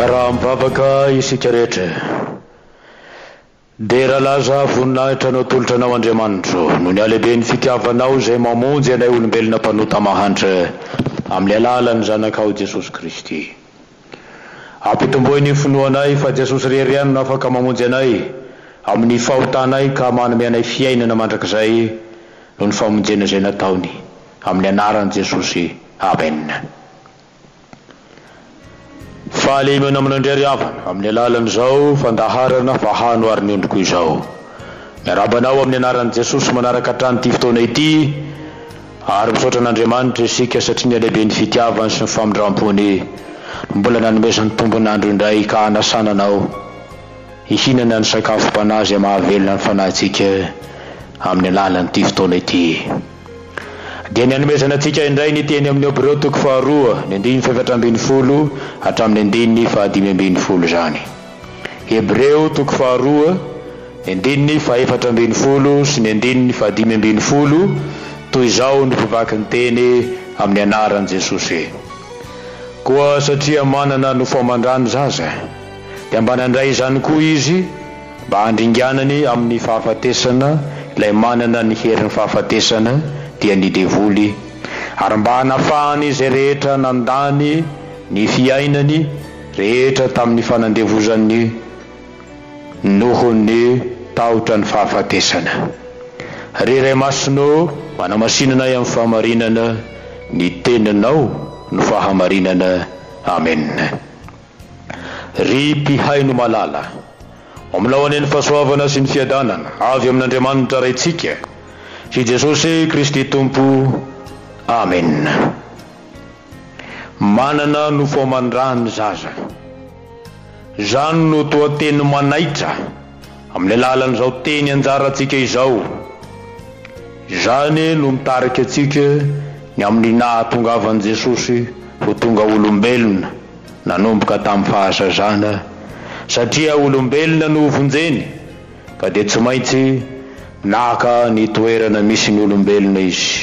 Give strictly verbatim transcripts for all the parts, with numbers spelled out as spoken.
raha mivavaka isika rehetra dia raha laza voninahitra anao tolotra anao Andriamanitro no ny alehibe ny fitiavanao izay mamonjy anay olombelona mpanota mahantra amin'ny alalan'ny zanakao Jesosy Kristy. Ampitombohy ny finoanay fa Jesosy rery ihany no afaka mamonjy anay amin'ny fahotanay ka manome anay fiainana mandrakizay no ny famonjena izay nataony amin'ny anaran'i Jesosy. Amen. Fahalemana amin'Andry havana amin'ny alalan'izao fandaharana fahano ny ondriko izao. Miarabanao amin'ny anaran'i Jesosy manaraka hatrany ity fotoana ity ary misaotra an'Andriamanitra isika satria ny alehibe ny fitiavany sy ny famindram-pony mbola nanomezany tombon'andro indray ka hanasana anao hihinana ny sakafom-panahy izay mahavelona ny fanahintsika amin'ny alalan'ity fotoana ity. Dia ny hanomezana antsika indray ny teny amin'ny Hebreo toko faharoa ny andiny faefatra ambin'ny folo hatramin'ny andiny fahadimy ambin'ny folo izany. Hebreo toko faharoa ny andiny faefatra ambin'ny folo sy ny andiny fahadimy ambin'ny folo toy izao ny mpivaky ny teny amin'ny anaran'i Jesosy. Koa satria manana no famandrany zaza dia mba nandray izany koa izy mba handringanany amin'ny fahafatesana ilay manana ny herin'ny fahafatesana dia ny devoly ary mba hanafahany izay rehetra nandany ny fiainany rehetra tamin'ny fanandevozany nohon'ny tahotra ny fahafatesana. Riray masonao manamasinanay amin'ny fahamarinana ny teninao no fahamarinana. Amen. Ry mpihaino malala ominao aneny fahasoavana sy ny fiadanana avy amin'Andriamanitra raitsika sy Jesosy Kristy Tompo. Amen. Manana no famandrany zaza zany no toa teny manaitra amin'ny alalan'izao teny anjarantsika izao. Zany no mitarika atsika ny amin'ny nahatongavan'i Jesosy ho tonga olombelona nanomboka tamin'ny fahazazana satria olombelona no vonjeny ka dia tsy maintsy naka ny toerana misy ny olombelona izy.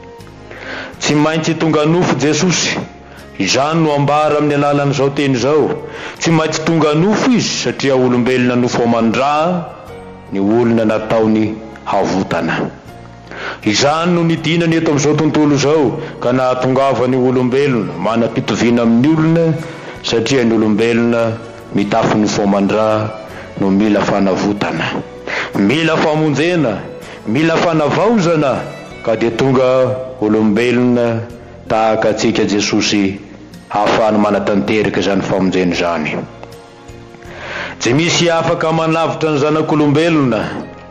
Tsy maintsy tonga nofo Jesosy, izany no ambara amin'ny alalan'izao teny izao. Tsy maintsy tonga nofo izy satria olombelona nofo amandra ny olona nataony havotana. Izany no nidinany eto amin'izao tontolo izao ka nahatongavany olombelona manam-pitoviana amin'ny olona satria ny olombelona mitafy nofo amandra no mila fanavotana, mila famonjena, mila fanavaozana ka dia tonga olombelona tahaka atsika Jesosy ahafahany manatanteraka izany famonjena izany. Tsy misy afaka manavitra ny zanak'olombelona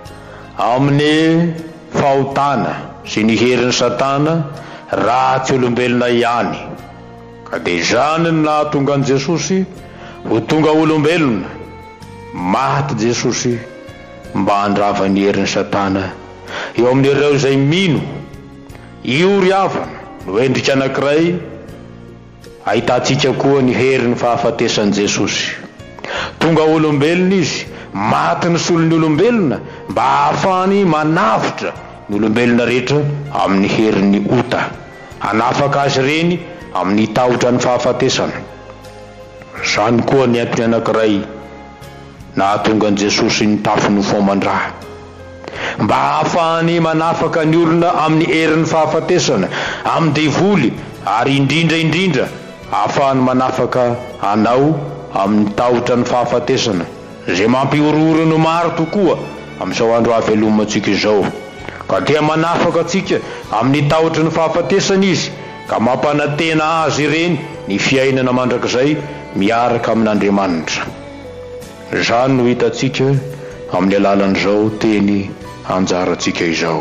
amin'ny fahotana sy ny herin'ny Satana raha tsy olombelona ihany. Ka dia izany no nahatonga an'i Jesosy ho tonga olombelona maty Jesosy mba handrava ny herin'ny Satana eo amin'ireo izay mino io ry havana no endrika anankiray ahitantsika koa ny herin'ny fahafatesan'i Jesosy. Tonga olombelona izy maty ny solon'ny olombelona mba ahafahany manavitra ny olombelona rehetra amin'ny herin'ny ota, hanafaka azy reny amin'ny tahotra ny fahafatesana. Izany koa ny antony anankiray nahatonga an'i Jesosy ny tafy ny fomandra mba ahafahany manafaka ny olona amin'ny herin'ny fahafatesana, amin'ny devoly ary indrindra indrindra ahafahany manafaka anao amin'ny tahotra ny fahafatesana izay mampiorooro maro tokoa amin'izao andro havelomantsika izao. Ka dia manafaka atsika amin'ny tahotra ny fahafatesana izy ka mampanantena azy ireny ny fiainana mandrakizay miaraka amin'Andriamanitra. Izany no hitantsika amin'ny alalan'izao teny anjarantsika izao.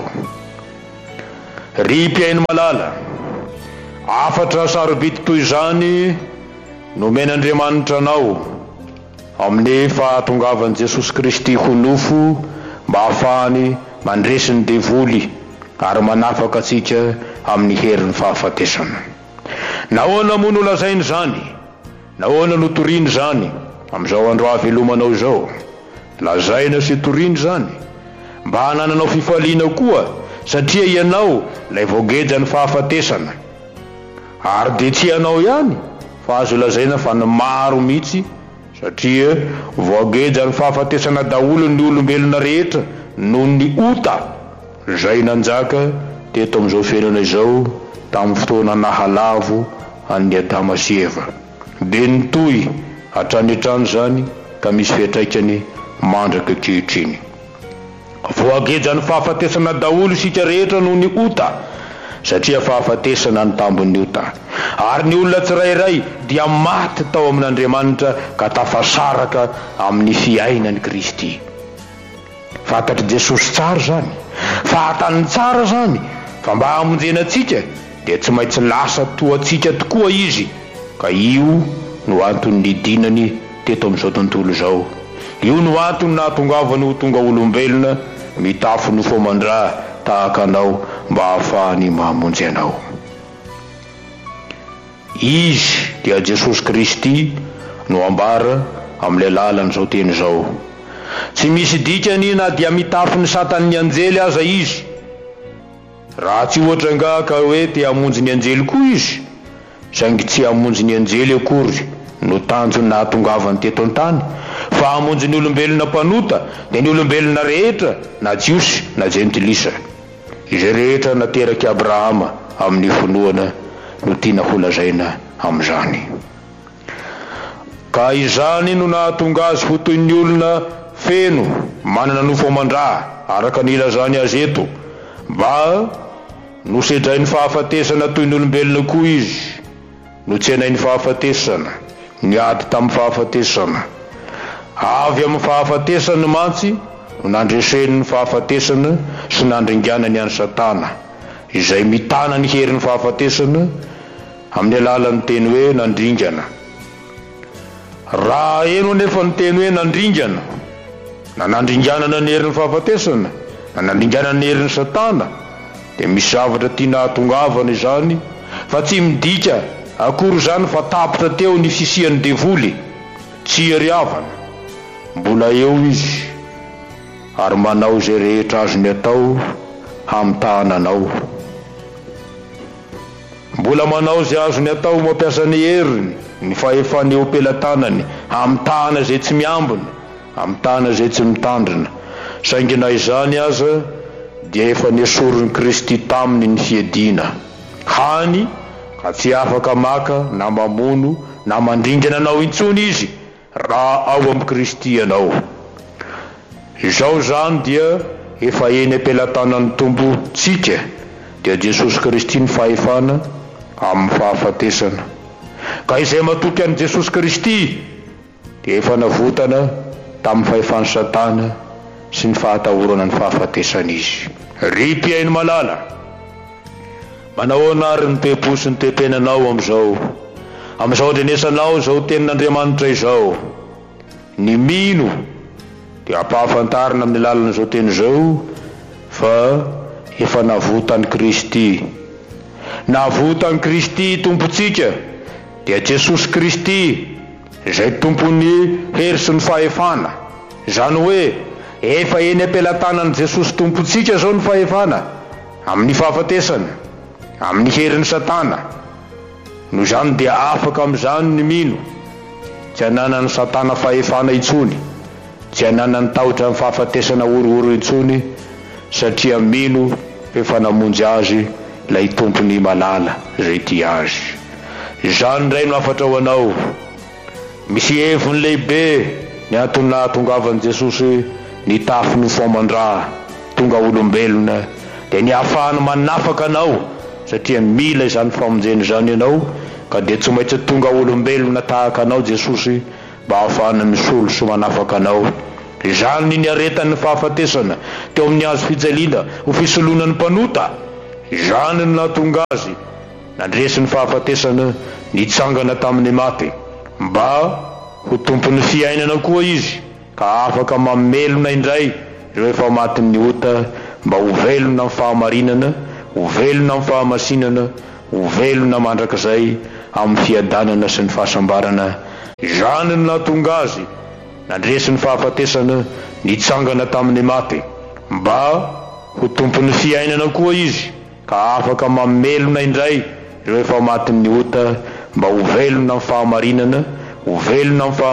Ry mpihaino malala, afatra sarobity toy izany nomen'Andriamanitra anao amin'ny fahatongavan'i Jesosy Kristy ho nofo mba ahafahany mandresy ny devoly ary manafaka atsika amin'ny herin'ny fahafatesana. Nahoana moa no lazainy izany? Nahoana no toriany izany amin'izao andro havelomanao izao? Lazaina sy toriany izany mba hanananao fifaliana koa satria ianao ilay voageja ny fahafatesana. Ary dia tsy ianao ihany fa azo lazaina fa ny maro mihitsy satria voageja ny fahafatesana daholo ny olombelona rehetra noho ny ota zay nanjaka teto amin'izao fiainana izao tamin'ny fotoana nahalavo an'ny Adama sy Eva dia nitohy hatranitrany zany ka misy fiatraikany mandraka ankehitriny. Voageja ny fahafatesana daholo isika rehetra noho ny ota satria fahafatesana ny tambon'ny ota ary ny olona tsirairay dia maty tao amin'Andriamanitra ka tafasaraka amin'ny fiainan'i Kristy. Fantatry Jesosy tsara zany, fahatany tsara zany fa mba hamonjena antsika dia tsy maintsy lasa toatsika tokoa izy, ka io no antony nidinany teto amin'izao tontolo izao. Io no antony nahatongavany ho tonga olombelona mitafy ny fomandra tahaka anao mba hahafahany mahamonjy anao. Izy dia Jesosy Kristy no ambara amin'ilay lalan'izao teny izao. Tsy misy dikany na dia mitafy ny satan'ny anjely aza izy, raha tsy ohatra nga ka hoe te hamonjy ny anjely koa izy, saingy tsy hamonjy ny anjely akory no tanjony nahatongavany teto an-tany, fa hamonjy ny olombelona mpanota dia ny olombelona rehetra na jiosy na jentilisa, izay rehetra nateraky Abrahama amin'ny fonoana no tiana ho lazaina amin'izany. Ka izany no nahatonga azy ho toy ny olona feno manana nofo amandra araka ny ilazany azy eto, mba nosedrainy fahafatesana toy ny olombelona koa izy, no tsy hanainy fahafatesana, niady tamin'ny fahafatesana. Avy amin'ny fahafatesana mantsy no nandreseny ny fahafatesana sy nandringanany any Satana, izay mitana ny herin'ny fahafatesana amin'ny alalan'ny teny hoe nandringana. Raha eno nefa ny teny hoe nandringana, na nandringanana ny herin'ny fahafatesana, na nandringanana ny herin'ny Satana, dia misy zavatra tiana hatongavana izany, fa tsy midika akory zany fa tapitra teo ny fisian'ny devoly, tsy ariavana. Mbola eo izy ary manao izay rehetra azony atao hamitahana anao. Mbola manao izay azony atao mampiasa ny heriny, ny fahefany eo am-pelatanany, hamitahana izay tsy miambina, hamitahana izay tsy mitandrina. Saingy na izany aza dia efa nesorony Kristy taminy ny fiadiana hany, ka tsy afaka maka na mamono na mandringana anao intsony izy raha ao amin'ny Kristy ianao. Izao zany dia efa eny am-pelatanan'ny tombotsika dia Jesosy Kristy ny fahefana amin'ny fahafatesana. Ka izay matoky an'i Jesosy Kristy dia efa navotana tamin'ny fahefan'ny Satana sy ny fahatahorana ny fahafatesana izy. Ry mpiaino malala, manahoana ary ny te-po sy ny te-penanao amin'izao, amin'izao andrenesanao izao tenin'Andriamanitra izao. Ny mino dia ampahafantarina amin'ny lalan'izao teny izao fa efa navotany Kristy. Navotany Kristy tompontsika dia Jesosy Kristy izay tompony hery sy ny fahefana. Zany hoe efa eny am-pelatanan'i Jesosy tompontsika zao ny fahefana amin'ny fahafatesana, amin'ny herin'ny Satana. No zany dia afaka amin'izany ny mino, tsy hananany Satana fahefana intsony, tsy hananany tahotra amin'ny fahafatesana orooro intsony, satria mino efa namonjy azy lay tompony malala zay tia azy. Izany indray no afatra ho anao. Misy heviny lehibe ny antony nahatongavan'i Jesosy nitafy ny fomandra tonga olombelona dia ny ahafahany manafaka anao, satria mila izany famonjeny izany ianao, ka dia tsy maintsy tonga olombelona tahaka anao Jesosy mba ahafahana misolo sy manafaka anao. Izany ny aretan'ny fahafatesana teo amin'ny hazo fijaliana ho fisoloana ny mpanota. Izany no nahatonga azy nandresy ny fahafatesana nitsangana tamin'ny maty, mba ho tompon'ny fiainana koa izy, ka afaka mamelona indray ireo efa matin'ny ota, mba ho velona amin'ny fahamarinana, ho velona amin'ny fahamasinana, ho velona mandrakizay amin'ny fiadanana sy ny fahasambarana. Izany no nahatonga azy nandresy ny fahafatesana nitsangana tamin'ny maty, mba ho tompon'ny fiainana koa izy, ka afaka mamelona indray ireo efa matin'ny ota, mba ho velona amin'ny fahamarinana, ho velona amin'ny